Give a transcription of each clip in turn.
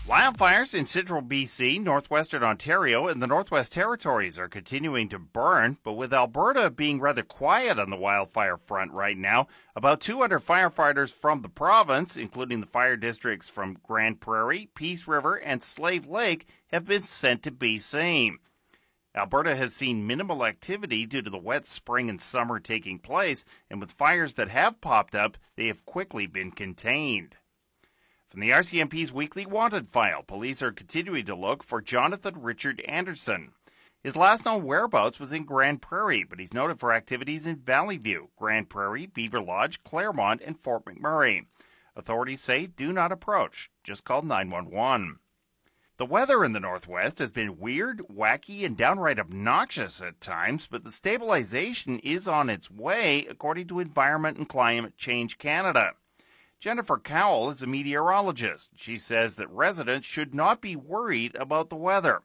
Wildfires in central BC, northwestern Ontario, and the Northwest Territories are continuing to burn, but with Alberta being rather quiet on the wildfire front right now, about 200 firefighters from the province, including the fire districts from Grande Prairie, Peace River, and Slave Lake, have been sent to BC. Alberta has seen minimal activity due to the wet spring and summer taking place, and with fires that have popped up, they have quickly been contained. From the RCMP's weekly wanted file, police are continuing to look for Jonathan Richard Anderson. His last known whereabouts was in Grande Prairie, but he's noted for activities in Valley View, Grande Prairie, Beaver Lodge, Claremont, and Fort McMurray. Authorities say do not approach. Just call 911. The weather in the Northwest has been weird, wacky, and downright obnoxious at times, but the stabilization is on its way, according to Environment and Climate Change Canada. Jennifer Cowell is a meteorologist. She says that residents should not be worried about the weather.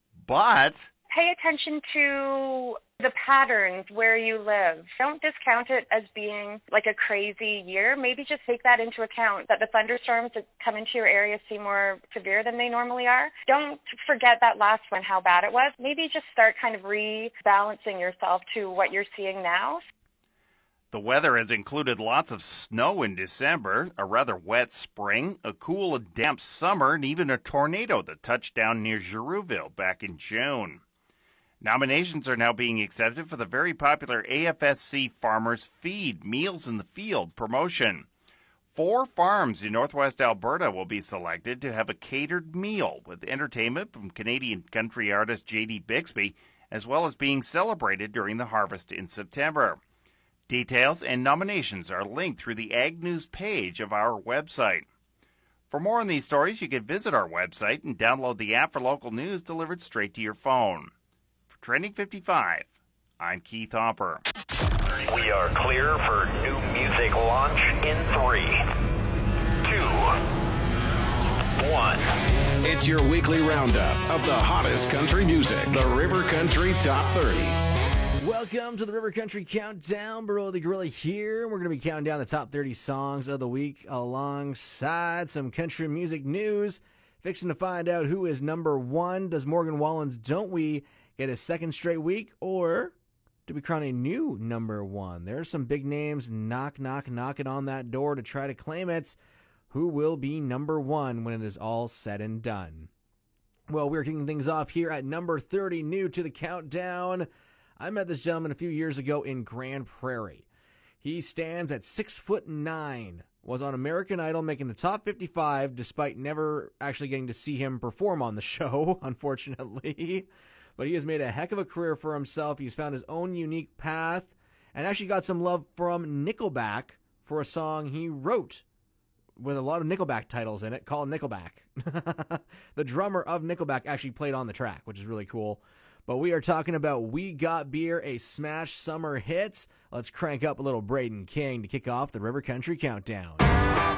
But pay attention to the patterns where you live. Don't discount it as being like a crazy year. Maybe just take that into account, that the thunderstorms that come into your area seem more severe than they normally are. Don't forget that last one, how bad it was. Maybe just start kind of rebalancing yourself to what you're seeing now. The weather has included lots of snow in December, a rather wet spring, a cool and damp summer, and even a tornado that touched down near Girouville back in June. Nominations are now being accepted for the very popular AFSC Farmers Feed Meals in the Field promotion. 4 farms in northwest Alberta will be selected to have a catered meal with entertainment from Canadian country artist J.D. Bixby, as well as being celebrated during the harvest in September. Details and nominations are linked through the Ag News page of our website. For more on these stories, you can visit our website and download the app for local news delivered straight to your phone. For Trending 55, I'm Keith Hopper. We are clear for new music launch in 3, 2, 1. It's your weekly roundup of the hottest country music, the River Country Top 30. Welcome to the River Country Countdown. Burrow the Gorilla here. We're going to be counting down the top 30 songs of the week alongside some country music news. Fixing to find out who is number 1. Does Morgan Wallen's Don't We get a second straight week, or do we crown a new number 1? There are some big names knocking on that door to try to claim it. Who will be number 1 when it is all said and done? Well, we're kicking things off here at number 30, new to the countdown. I met this gentleman a few years ago in Grande Prairie. He stands at 6'9", was on American Idol making the top 55 despite never actually getting to see him perform on the show, unfortunately. But he has made a heck of a career for himself. He's found his own unique path and actually got some love from Nickelback for a song he wrote with a lot of Nickelback titles in it called Nickelback. The drummer of Nickelback actually played on the track, which is really cool. But we are talking about We Got Beer, a smash summer hit. Let's crank up a little Braden King to kick off the River Country Countdown.